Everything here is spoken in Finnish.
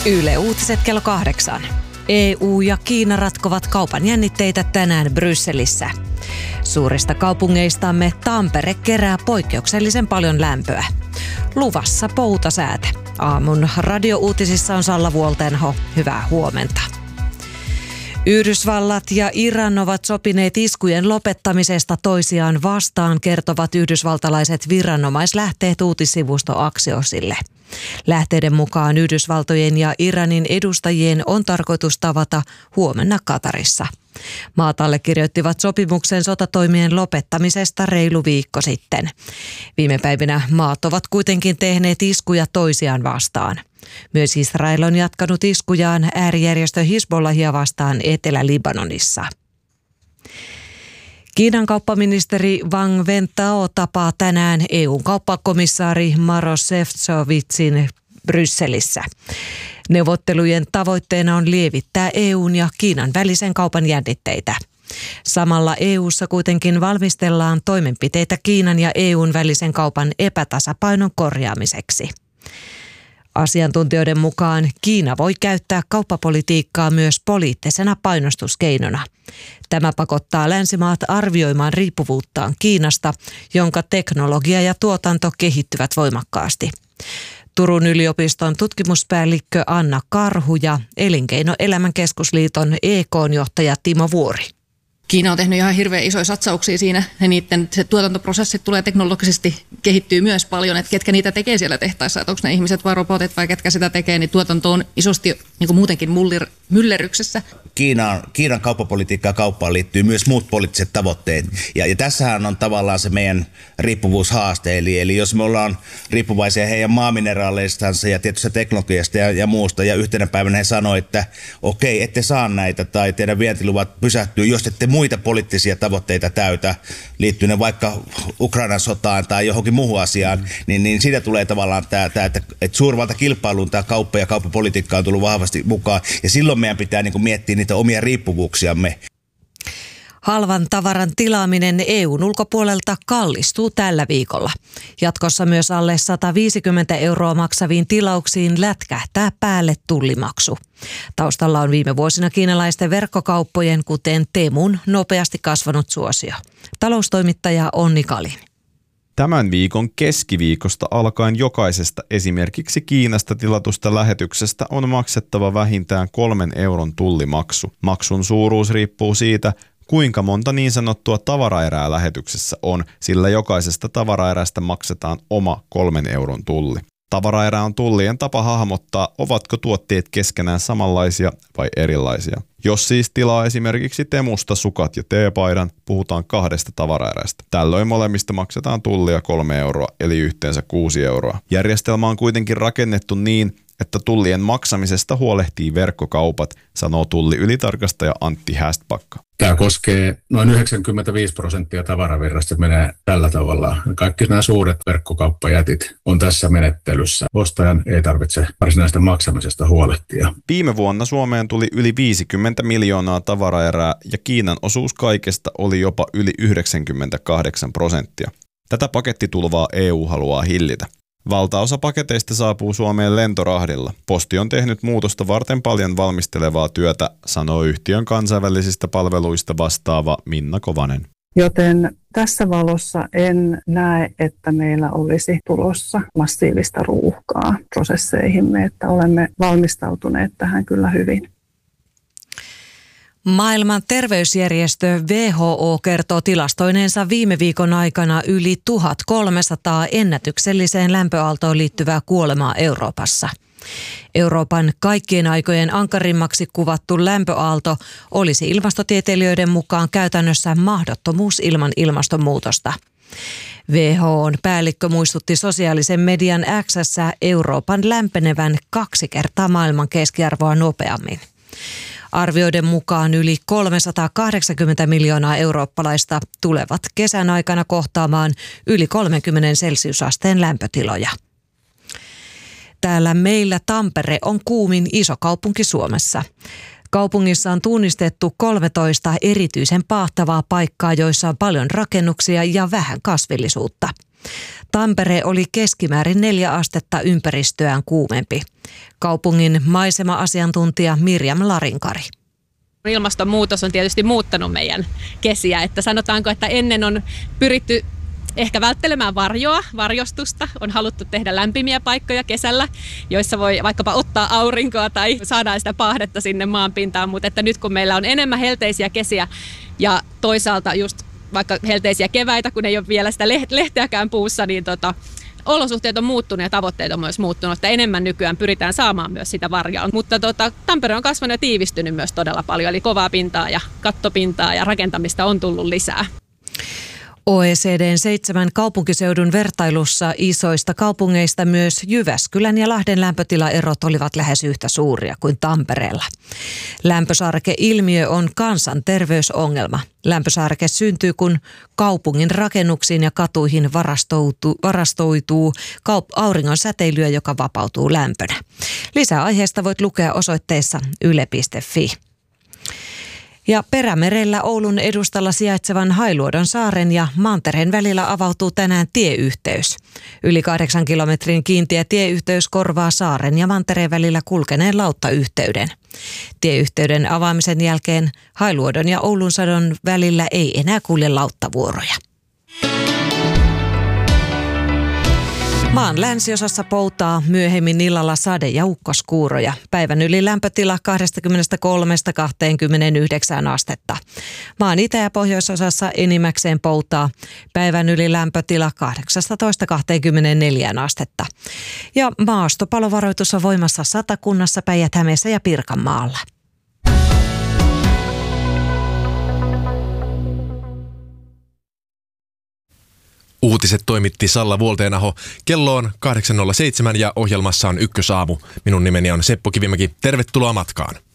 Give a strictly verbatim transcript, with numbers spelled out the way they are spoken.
Yle Uutiset kello kahdeksan. E U ja Kiina ratkovat kaupan jännitteitä tänään Brysselissä. Suurista kaupungeistamme Tampere kerää poikkeuksellisen paljon lämpöä. Luvassa poutasäätä. Aamun radiouutisissa on Salla Vuoltenho. Hyvää huomenta. Yhdysvallat ja Iran ovat sopineet iskujen lopettamisesta toisiaan vastaan, kertovat yhdysvaltalaiset viranomaislähteet uutissivusto Axiosille. Lähteiden mukaan Yhdysvaltojen ja Iranin edustajien on tarkoitus tavata huomenna Katarissa. Maat allekirjoittivat sopimuksen sotatoimien lopettamisesta reilu viikko sitten. Viime päivinä maat ovat kuitenkin tehneet iskuja toisiaan vastaan. Myös Israel on jatkanut iskujaan äärijärjestö Hizbollahia vastaan Etelä-Libanonissa. Kiinan kauppaministeri Wang Wentao tapaa tänään E U:n kauppakomissaari Maroš Šefčovičin Brysselissä. Neuvottelujen tavoitteena on lievittää E U:n ja Kiinan välisen kaupan jännitteitä. Samalla E U:ssa kuitenkin valmistellaan toimenpiteitä Kiinan ja E U:n välisen kaupan epätasapainon korjaamiseksi. Asiantuntijoiden mukaan Kiina voi käyttää kauppapolitiikkaa myös poliittisena painostuskeinona. Tämä pakottaa länsimaat arvioimaan riippuvuuttaan Kiinasta, jonka teknologia ja tuotanto kehittyvät voimakkaasti. Turun yliopiston tutkimuspäällikkö Anna Karhu ja Elinkeinoelämän keskusliiton E K-johtaja Timo Vuori. Kiina on tehnyt ihan hirveän isoja satsauksia siinä ja niiden se tuotantoprosessit tulee teknologisesti kehittyy myös paljon, että ketkä niitä tekee siellä tehtaissa, että onko ne ihmiset vai robotit vai ketkä sitä tekee, niin tuotanto on isosti niin kuin muutenkin mullir, myllerryksessä. Kiinan, Kiinan kauppapolitiikka ja kauppaan liittyy myös muut poliittiset tavoitteet ja, ja tässähän on tavallaan se meidän riippuvuushaaste, eli, eli jos me ollaan riippuvaisia heidän maamineraaleistaan ja tietystä teknologiasta ja, ja muusta ja yhtenä päivänä he sanoo, että okei, ette saa näitä tai teidän vientiluvat pysähtyy, jos ette muita poliittisia tavoitteita täytä, liittyen vaikka Ukrainan sotaan tai johonkin muuhun asiaan, mm. niin, niin siitä tulee tavallaan tämä, tämä että, että suurvaltakilpailuun tämä kauppa ja kauppapolitiikka on tullut vahvasti mukaan, ja silloin meidän pitää niin kuin miettiä niitä omia riippuvuuksiamme. Halvan tavaran tilaaminen E U:n ulkopuolelta kallistuu tällä viikolla. Jatkossa myös alle sata viisikymmentä euroa maksaviin tilauksiin lätkähtää päälle tullimaksu. Taustalla on viime vuosina kiinalaisten verkkokauppojen, kuten Temun, nopeasti kasvanut suosio. Taloustoimittaja Onni Kalin. Tämän viikon keskiviikosta alkaen jokaisesta esimerkiksi Kiinasta tilatusta lähetyksestä on maksettava vähintään kolmen euron tullimaksu. Maksun suuruus riippuu siitä, kuinka monta niin sanottua tavaraerää lähetyksessä on, sillä jokaisesta tavaraerästä maksetaan oma kolmen euron tulli. Tavaraerä on tullien tapa hahmottaa, ovatko tuotteet keskenään samanlaisia vai erilaisia. Jos siis tilaa esimerkiksi Temusta sukat ja teepaidan, puhutaan kahdesta tavaraerästä. Tällöin molemmista maksetaan tullia kolme euroa, eli yhteensä kuusi euroa. Järjestelmä on kuitenkin rakennettu niin, että tullien maksamisesta huolehtii verkkokaupat, sanoo tulliylitarkastaja Antti Hästbacka. Tämä koskee noin yhdeksänkymmentäviisi prosenttia tavaravirrasta menee tällä tavalla. Kaikki nämä suuret verkkokauppajätit on tässä menettelyssä. Ostajan ei tarvitse varsinaista maksamisesta huolehtia. Viime vuonna Suomeen tuli yli viisikymmentä miljoonaa tavaraerää ja Kiinan osuus kaikesta oli jopa yli yhdeksänkymmentäkahdeksan prosenttia. Tätä pakettitulvaa E U haluaa hillitä. Valtaosa paketeista saapuu Suomeen lentorahdilla. Posti on tehnyt muutosta varten paljon valmistelevaa työtä, sanoo yhtiön kansainvälisistä palveluista vastaava Minna Kovanen. Joten tässä valossa en näe, että meillä olisi tulossa massiivista ruuhkaa prosesseihimme, että olemme valmistautuneet tähän kyllä hyvin. Maailman terveysjärjestö W H O kertoo tilastoineensa viime viikon aikana yli tuhatkolmesataa ennätykselliseen lämpöaaltoon liittyvää kuolemaa Euroopassa. Euroopan kaikkien aikojen ankarimmaksi kuvattu lämpöaalto olisi ilmastotieteilijöiden mukaan käytännössä mahdottomuus ilman ilmastonmuutosta. W H O:n päällikkö muistutti sosiaalisen median X:ssä Euroopan lämpenevän kaksi kertaa maailman keskiarvoa nopeammin. Arvioiden mukaan yli kolmesataakahdeksankymmentä miljoonaa eurooppalaista tulevat kesän aikana kohtaamaan yli kolmekymmentä celsiusasteen lämpötiloja. Täällä meillä Tampere on kuumin iso kaupunki Suomessa. Kaupungissa on tunnistettu kolmetoista erityisen paahtavaa paikkaa, joissa on paljon rakennuksia ja vähän kasvillisuutta. Tampere oli keskimäärin neljä astetta ympäristöään kuumempi. Kaupungin maisema-asiantuntija Mirjam Larinkari. Ilmastonmuutos on tietysti muuttanut meidän kesiä, että sanotaanko, että ennen on pyritty ehkä välttelemään varjoa, varjostusta. On haluttu tehdä lämpimiä paikkoja kesällä, joissa voi vaikkapa ottaa aurinkoa tai saada sitä paahdetta sinne maanpintaan, mutta että nyt kun meillä on enemmän helteisiä kesiä ja toisaalta just vaikka helteisiä keväitä, kun ei ole vielä sitä lehteäkään puussa, niin tota, olosuhteet on muuttunut ja tavoitteet on myös muuttunut, että enemmän nykyään pyritään saamaan myös sitä varjoa. Mutta tota, Tampere on kasvanut ja tiivistynyt myös todella paljon, eli kovaa pintaa ja kattopintaa ja rakentamista on tullut lisää. O E C D:n seitsemän kaupunkiseudun vertailussa isoista kaupungeista myös Jyväskylän ja Lahden lämpötilaerot olivat lähes yhtä suuria kuin Tampereella. Lämpösaareke-ilmiö on kansanterveysongelma. Lämpösaareke syntyy, kun kaupungin rakennuksiin ja katuihin varastoituu, varastoituu kaup- auringon säteilyä, joka vapautuu lämpönä. Lisää aiheesta voit lukea osoitteessa yle piste fi. Ja Perämerellä Oulun edustalla sijaitsevan Hailuodon saaren ja Mantereen välillä avautuu tänään tieyhteys. Yli kahdeksan kilometrin kiinteä tieyhteys korvaa saaren ja Mantereen välillä kulkeneen lauttayhteyden. Tieyhteyden avaamisen jälkeen Hailuodon ja Oulunsadon välillä ei enää kulje lauttavuoroja. Maan länsiosassa poutaa, myöhemmin illalla sade- ja ukkoskuuroja. Päivän yli lämpötila kaksikymmentäkolme kaksikymmentäyhdeksän astetta. Maan itä- ja pohjoisosassa enimmäkseen poutaa. Päivän yli lämpötila kahdeksantoista kaksikymmentäneljä astetta. Ja maastopalovaroitus on voimassa Satakunnassa, Päijät-Hämeessä ja Pirkanmaalla. Uutiset toimitti Salla Vuolteenaho. Kello on kahdeksan nolla seitsemän ja ohjelmassa on Ykkösaamu. Minun nimeni on Seppo Kivimäki. Tervetuloa matkaan.